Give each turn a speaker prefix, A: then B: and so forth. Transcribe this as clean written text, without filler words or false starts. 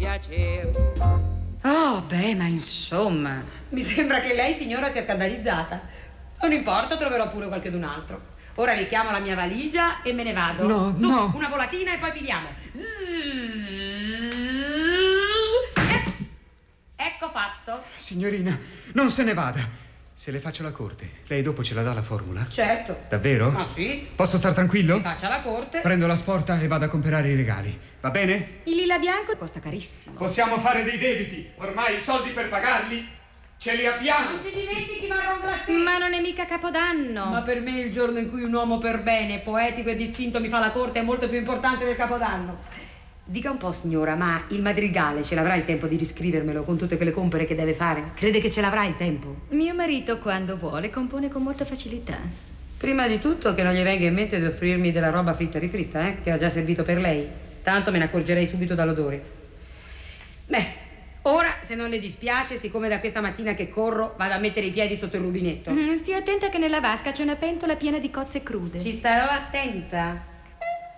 A: piacere.
B: Oh, beh, ma insomma, mi sembra che lei, signora, sia scandalizzata. Non importa, troverò pure qualchedun altro. Ora richiamo la mia valigia e me ne vado.
C: No,
B: Su,
C: no.
B: una volatina e poi filiamo. Ecco fatto.
C: Signorina, non se ne vada. Se le faccio la corte, lei dopo ce la dà la formula?
B: Certo.
C: Davvero?
B: Ah, sì?
C: Posso star tranquillo?
B: Mi faccia la corte.
C: Prendo la sporta e vado a comprare i regali. Va bene?
D: Il lila bianco costa carissimo.
C: Possiamo fare dei debiti. Ormai i soldi per pagarli ce li abbiamo.
B: Non si dimentichi marron glacé.
D: Ma non è mica Capodanno.
B: Ma per me il giorno in cui un uomo per bene, poetico e distinto mi fa la corte è molto più importante del Capodanno. Dica un po', signora, ma il madrigale ce l'avrà il tempo di riscrivermelo con tutte quelle compere che deve fare? Crede che ce l'avrà il tempo?
D: Mio marito, quando vuole, compone con molta facilità.
B: Prima di tutto che non gli venga in mente di offrirmi della roba fritta e rifritta, che ha già servito per lei. Tanto me ne accorgerei subito dall'odore. Beh, ora, se non le dispiace, siccome da questa mattina che corro, vado a mettere i piedi sotto il rubinetto.
D: Stia attenta che nella vasca c'è una pentola piena di cozze crude.
B: Ci starò attenta.